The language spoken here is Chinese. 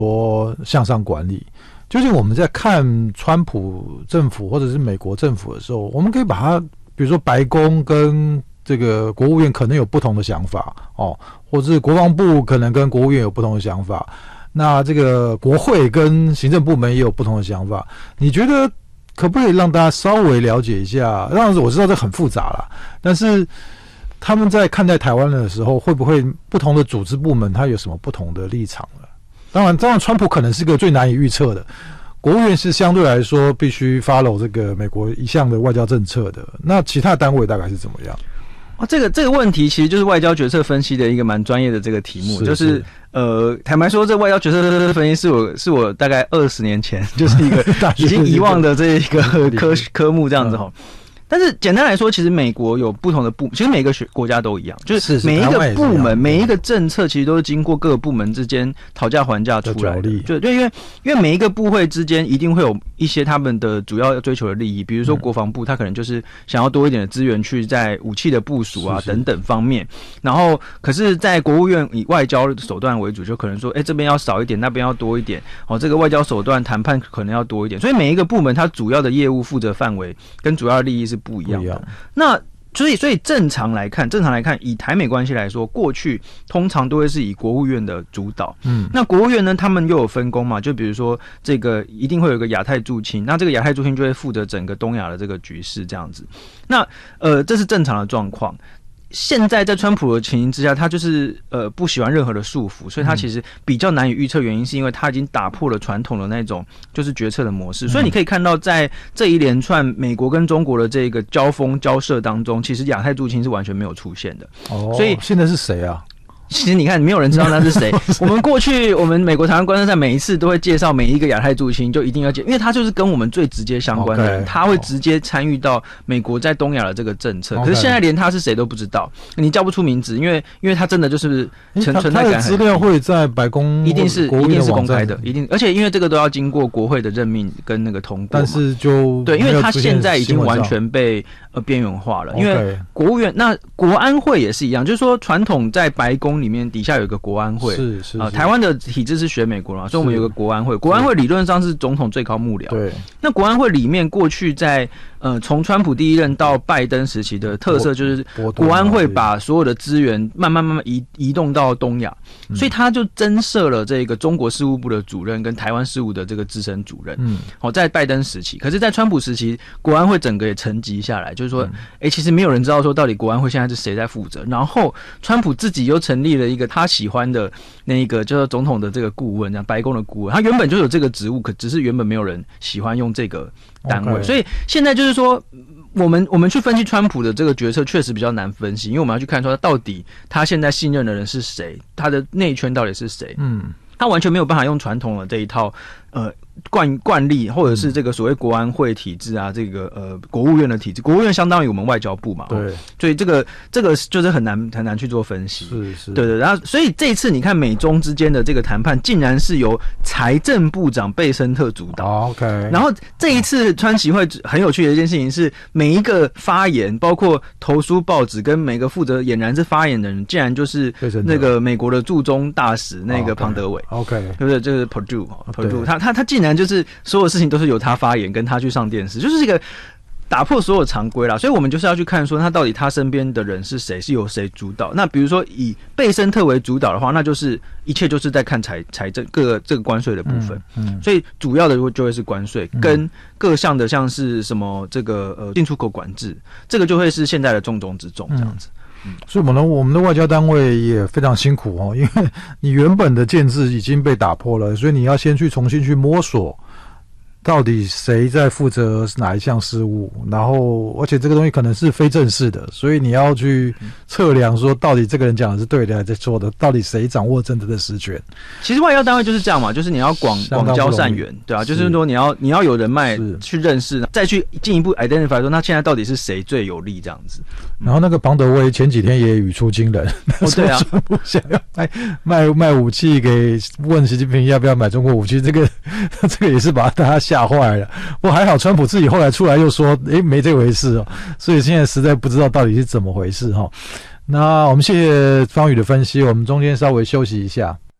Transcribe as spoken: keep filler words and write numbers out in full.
说向上管理。究竟我们在看川普政府或者是美国政府的时候，我们可以把它，比如说白宫跟这个国务院可能有不同的想法哦，或者是国防部可能跟国务院有不同的想法，那这个国会跟行政部门也有不同的想法。你觉得可不可以让大家稍微了解一下？当然我知道这很复杂啦，但是他们在看待台湾的时候，会不会不同的组织部门它有什么不同的立场呢？当然，当然，川普可能是个最难以预测的。国务院是相对来说必须 follow 这个美国一向的外交政策的。那其他单位大概是怎么样？ 哦，这个这个问题其实就是外交决策分析的一个蛮专业的这个题目，是就是是呃，坦白说，这外交决策分析是我是我大概二十年前就是一个已经遗忘的这一个科科目这样子哈。但是简单来说，其实美国有不同的部，其实每个国家都一样，就是每一个部门、每一个政策，其实都是经过各个部门之间讨价还价出来的。对对，因为因为每一个部会之间一定会有一些他们的主要追求的利益，比如说国防部，他可能就是想要多一点的资源去在武器的部署啊等等方面。然后，可是，在国务院以外交手段为主，就可能说，哎，这边要少一点，那边要多一点。哦，这个外交手段谈判可能要多一点。所以每一个部门它主要的业务负责范围跟主要的利益是不一样的。那所以，所以正常来看，正常来看，以台美关系来说，过去通常都会是以国务院的主导。嗯，那国务院呢，他们又有分工嘛？就比如说，这个一定会有一个亚太驻青，那这个亚太驻青就会负责整个东亚的这个局势，这样子。那呃，这是正常的状况。现在在川普的情形之下，他就是呃不喜欢任何的束缚，所以他其实比较难以预测。原因是因为他已经打破了传统的那种就是决策的模式，所以你可以看到，在这一连串美国跟中国的这个交锋交涉当中，其实亚太驻青是完全没有出现的。 哦，所以现在是谁啊？ 其实你看，没有人知道他是谁。我们过去，我们美国台湾观测站每一次都会介绍每一个亚太驻青，就一定要介，因为他就是跟我们最直接相关的人， okay, 他会直接参与到美国在东亚的这个政策。Okay. 可是现在连他是谁都不知道，你叫不出名字，因为因为他真的就是存存在感很低。他的资料会在白宫一定是一定是公开的，一定，而且因为这个都要经过国会的任命跟那个通过。 但是就对，因为他现在已经完全被呃边缘化了，因为国务院那国安会也是一样，就是说传统在白宫里面底下有一个国安会， 是是啊、呃， 台湾的体制是学美国嘛，所以我们有个国安会，国安会理论上是总统最高幕僚。对，那国安会里面过去在呃从川普第一任到拜登时期的特色就是国安会把所有的资源慢慢慢慢移移动到东亚，嗯、所以他就增设了这个中国事务部的主任跟台湾事务的这个资深主任。嗯，好，在拜登时期，可是，在川普时期，国安会整个也沉寂下来，就是说，哎、嗯欸，其实没有人知道说到底国安会现在是谁在负责，然后川普自己又成立了一个他喜欢的那一个就是总统的这个顾问，这样白宫的顾问，他原本就有这个职务，可只是原本没有人喜欢用这个单位， okay. 所以现在就是说，我们我们去分析川普的这个决策确实比较难分析，因为我们要去看说到底他现在信任的人是谁，他的内圈到底是谁，嗯，他完全没有办法用传统的这一套呃。惯惯例或者是这个所谓国安会体制啊，这个呃国务院的体制，国务院相当于我们外交部嘛，对，所以这个这个就是很难很难去做分析，是是，对对，然后所以这一次你看美中之间的这个谈判，竟然是由财政部长贝森特主导、哦、，OK， 然后这一次川习会很有趣的一件事情是，每一个发言，包括投书报纸跟每个负责俨然是发言的人，竟然就是那个美国的驻中大使那个庞德伟 ，OK， 对不对？这个 Perdue Perdue， 他他他竟然就是所有事情都是由他发言，跟他去上电视，就是这个打破所有常规啦。所以我们就是要去看说，他到底他身边的人是谁，是由谁主导。那比如说以贝森特为主导的话，那就是一切就是在看财财政各个这个关税的部分。嗯嗯、所以主要的就会是关税跟各项的像是什么这个呃进出口管制，这个就会是现在的重中之重这样子。 嗯，所以我们我们的外交单位也非常辛苦哦，因为你原本的建制已经被打破了，所以你要先去重新去摸索，到底谁在负责哪一项事务，然后而且这个东西可能是非正式的，所以你要去测量说到底这个人讲的是对的还是错的，到底谁掌握真正的实权。 其实外交单位就是这样嘛，就是你要广广交善缘，对啊，就是说你要你要有人脉去认识，再去进一步 identify 说那现在到底是谁最有利这样子。 然后那个庞德威前几天也语出惊人， 哦对啊， 不想要卖卖卖武器给问习近平要不要买中国武器，这个这个也是把大家吓坏了。不过还好川普自己后来出来又说诶没这回事哦，所以现在实在不知道到底是怎么回事齁。那我们谢谢方宇的分析，我们中间稍微休息一下。